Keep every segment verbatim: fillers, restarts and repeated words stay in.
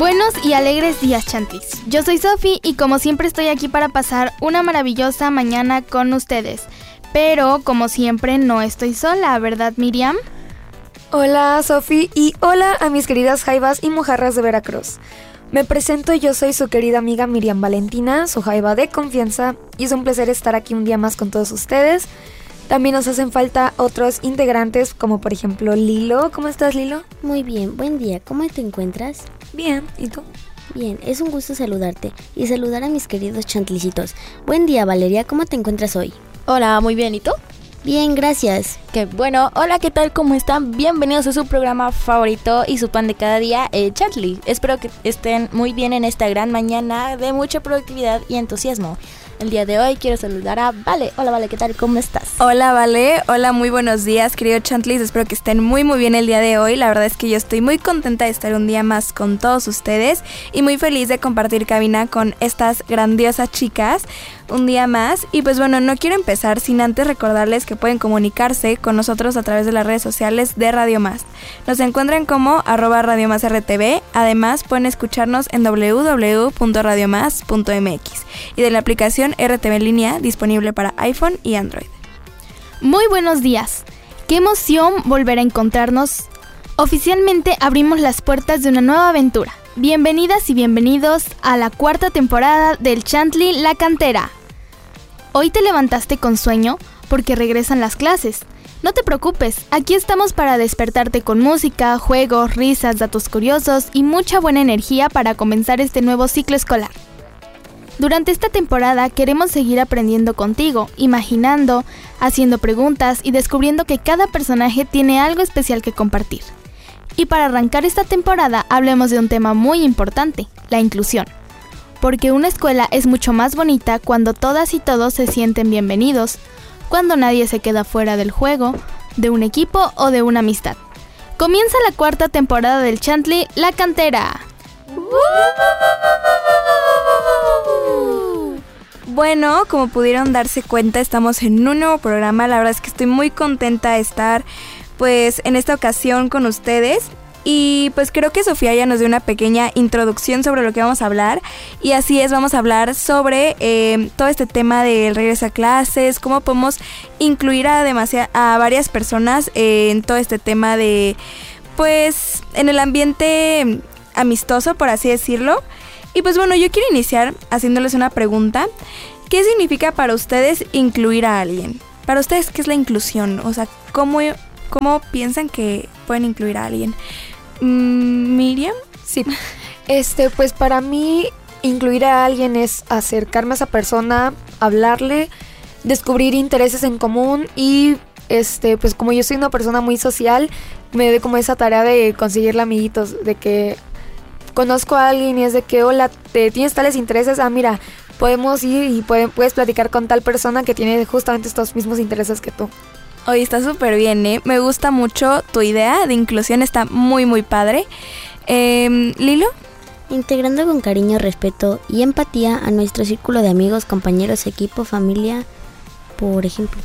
Buenos y alegres días, Chantlis. Yo soy Sofi y como siempre estoy aquí para pasar una maravillosa mañana con ustedes. Pero como siempre no estoy sola, ¿verdad, Miriam? Hola, Sofi, y hola a mis queridas jaivas y mojarras de Veracruz. Me presento, yo soy su querida amiga Miriam Valentina, su jaiva de confianza, y es un placer estar aquí un día más con todos ustedes. También nos hacen falta otros integrantes, como por ejemplo Lilo. ¿Cómo estás, Lilo? Muy bien, buen día. ¿Cómo te encuentras? Bien, ¿y tú? Bien, es un gusto saludarte y saludar a mis queridos chantlicitos. Buen día, Valeria. ¿Cómo te encuentras hoy? Hola, muy bien. ¿Y tú? Bien, gracias. Qué bueno. Hola, ¿qué tal? ¿Cómo están? Bienvenidos a su programa favorito y su pan de cada día, eh, Chantli. Espero que estén muy bien en esta gran mañana de mucha productividad y entusiasmo. El día de hoy quiero saludar a Vale. Hola, Vale, ¿qué tal? ¿Cómo estás? Hola, Vale. Hola, muy buenos días, querido Chantlis. Espero que estén muy, muy bien el día de hoy. La verdad es que yo estoy muy contenta de estar un día más con todos ustedes y muy feliz de compartir cabina con estas grandiosas chicas un día más. Y pues bueno, no quiero empezar sin antes recordarles que pueden comunicarse con nosotros a través de las redes sociales de Radio Más. Nos encuentran como arroba Radio Más R T V. Además, pueden escucharnos en doble u doble u doble u punto radio más punto m x y de la aplicación R T V en línea disponible para iPhone y Android. Muy buenos días. Qué emoción volver a encontrarnos. Oficialmente abrimos las puertas de una nueva aventura. Bienvenidas y bienvenidos a la cuarta temporada del Chantli La Cantera. Hoy te levantaste con sueño porque regresan las clases. No te preocupes, aquí estamos para despertarte con música, juegos, risas, datos curiosos y mucha buena energía para comenzar este nuevo ciclo escolar. Durante esta temporada queremos seguir aprendiendo contigo, imaginando, haciendo preguntas y descubriendo que cada personaje tiene algo especial que compartir. Y para arrancar esta temporada hablemos de un tema muy importante, la inclusión. Porque una escuela es mucho más bonita cuando todas y todos se sienten bienvenidos, cuando nadie se queda fuera del juego, de un equipo o de una amistad. Comienza la cuarta temporada del Chantli La Cantera. Bueno, como pudieron darse cuenta, estamos en un nuevo programa. La verdad es que estoy muy contenta de estar pues en esta ocasión con ustedes. Y pues creo que Sofía ya nos dio una pequeña introducción sobre lo que vamos a hablar. Y así es, vamos a hablar sobre eh, todo este tema del regreso a clases, cómo podemos incluir a, demasi- a varias personas eh, en todo este tema de, pues, en el ambiente amistoso, por así decirlo. Y pues bueno, yo quiero iniciar haciéndoles una pregunta. ¿Qué significa para ustedes incluir a alguien? Para ustedes, ¿qué es la inclusión? O sea, ¿cómo, cómo piensan que pueden incluir a alguien? Mm, ¿Miriam? Sí. Este, pues para mí, incluir a alguien es acercarme a esa persona, hablarle, descubrir intereses en común y, este, pues como yo soy una persona muy social, me doy como esa tarea de conseguirle amiguitos, de que conozco a alguien y es de que, hola, ¿te tienes tales intereses? Ah, mira, podemos ir y puede, puedes platicar con tal persona que tiene justamente estos mismos intereses que tú. Oye, está súper bien, ¿eh? Me gusta mucho tu idea de inclusión, está muy, muy padre. Eh, ¿Lilo? Integrando con cariño, respeto y empatía a nuestro círculo de amigos, compañeros, equipo, familia, por ejemplo.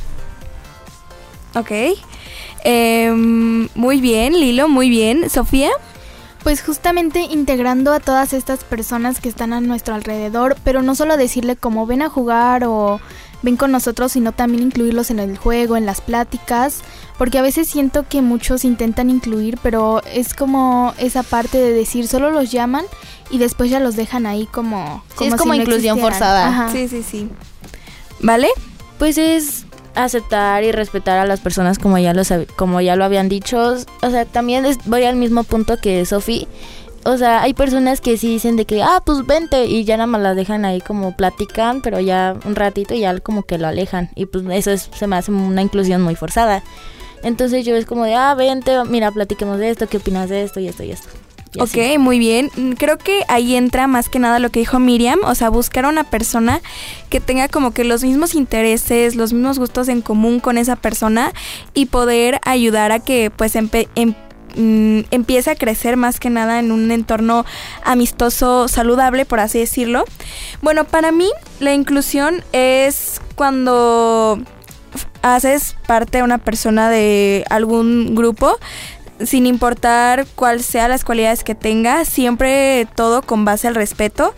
Ok. Eh, muy bien, Lilo, muy bien. ¿Sofía? Pues justamente integrando a todas estas personas que están a nuestro alrededor, pero no solo decirle como ven a jugar o ven con nosotros, sino también incluirlos en el juego, en las pláticas, porque a veces siento que muchos intentan incluir, pero es como esa parte de decir solo los llaman y después ya los dejan ahí como... Sí, como es como si no inclusión existieran. forzada. Ajá. Sí, sí, sí. ¿Vale? Pues es aceptar y respetar a las personas como ya lo sab- como ya lo habían dicho. O sea, también es, voy al mismo punto que Sofi. O sea, hay personas que sí dicen de que, ah, pues vente, y ya nada más las dejan ahí como platican, pero ya un ratito y ya como que lo alejan. Y pues eso es, se me hace una inclusión muy forzada. Entonces yo es como de, ah, vente, mira, platiquemos de esto, ¿qué opinas de esto y esto y esto? Y ok, así. muy bien. Creo que ahí entra más que nada lo que dijo Miriam, o sea, buscar a una persona que tenga como que los mismos intereses, los mismos gustos en común con esa persona y poder ayudar a que pues empe- em- mm, empiece a crecer más que nada en un entorno amistoso, saludable, por así decirlo. Bueno, para mí la inclusión es cuando haces parte de una persona de algún grupo, sin importar cuál sean las cualidades que tenga, siempre todo con base al respeto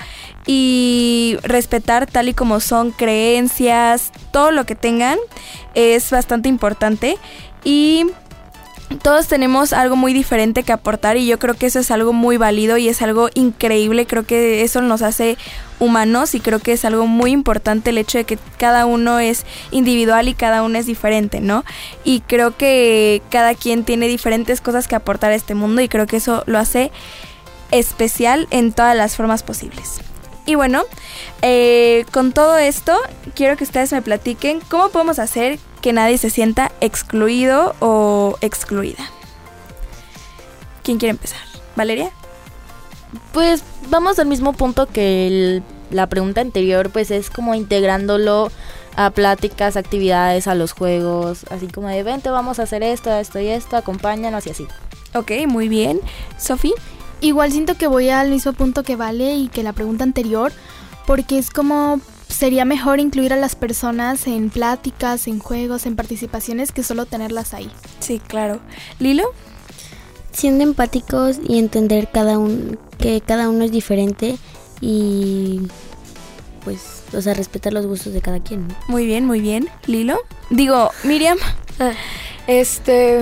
y respetar tal y como son creencias, todo lo que tengan es bastante importante y todos tenemos algo muy diferente que aportar y yo creo que eso es algo muy válido y es algo increíble, creo que eso nos hace humanos y creo que es algo muy importante el hecho de que cada uno es individual y cada uno es diferente, ¿no? Y creo que cada quien tiene diferentes cosas que aportar a este mundo y creo que eso lo hace especial en todas las formas posibles. Y bueno, eh, con todo esto, quiero que ustedes me platiquen cómo podemos hacer que nadie se sienta excluido o excluida. ¿Quién quiere empezar? ¿Valeria? Pues vamos al mismo punto que el, la pregunta anterior, pues es como integrándolo a pláticas, actividades, a los juegos, así como de vente, vamos a hacer esto, esto y esto, acompáñanos y así. Ok, muy bien. ¿Sofi? Igual siento que voy al mismo punto que Vale y que la pregunta anterior, porque es como sería mejor incluir a las personas en pláticas, en juegos, en participaciones que solo tenerlas ahí. Sí, claro. ¿Lilo? Siendo empáticos y entender cada un, que cada uno es diferente y pues, o sea, respetar los gustos de cada quien, ¿no? Muy bien, muy bien. ¿Lilo? Digo, Miriam. Ah, este,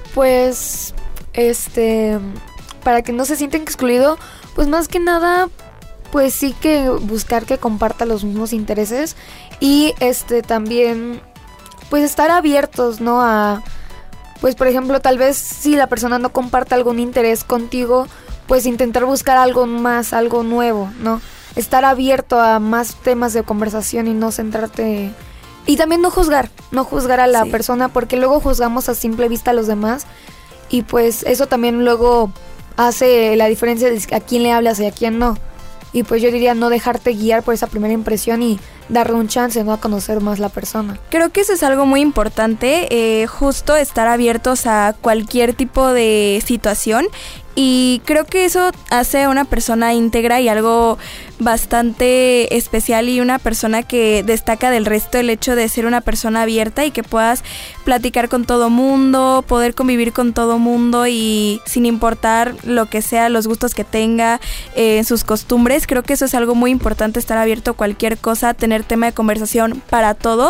pues, este, para que no se sientan excluidos, pues más que nada, pues sí que buscar que comparta los mismos intereses y este también, pues estar abiertos, ¿no? A, pues por ejemplo, tal vez si la persona no comparte algún interés contigo, pues intentar buscar algo más, algo nuevo, ¿no? Estar abierto a más temas de conversación y no centrarte... Y también no juzgar, no juzgar a la sí. persona, porque luego juzgamos a simple vista a los demás y pues eso también luego hace la diferencia de a quién le hablas y a quién no. Y pues yo diría no dejarte guiar por esa primera impresión y darle un chance, ¿no? A conocer más la persona. Creo que eso es algo muy importante, eh, justo estar abiertos a cualquier tipo de situación. Y creo que eso hace a una persona íntegra y algo bastante especial y una persona que destaca del resto el hecho de ser una persona abierta y que puedas platicar con todo mundo, poder convivir con todo mundo y sin importar lo que sea, los gustos que tenga, eh, sus costumbres. Creo que eso es algo muy importante, estar abierto a cualquier cosa, tener tema de conversación para todo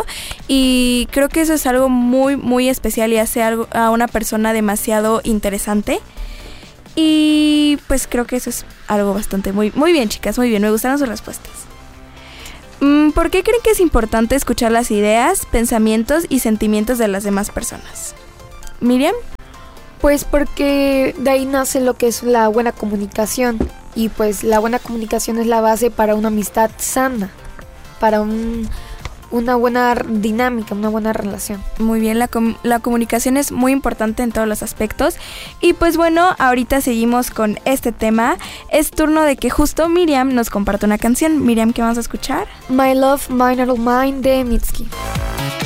y creo que eso es algo muy, muy especial y hace algo a una persona demasiado interesante. Y pues creo que eso es algo bastante muy, muy bien, chicas, muy bien, me gustaron sus respuestas. ¿Por qué creen que es importante escuchar las ideas, pensamientos y sentimientos de las demás personas? ¿Miriam? Pues porque de ahí nace lo que es la buena comunicación y pues la buena comunicación es la base para una amistad sana, para un... una buena dinámica, una buena relación. Muy bien, la, com- la comunicación es muy importante en todos los aspectos. Y pues bueno, ahorita seguimos con este tema. Es turno de que justo Miriam nos comparta una canción. Miriam, ¿qué vamos a escuchar? My Love, My Little Mind de Mitski.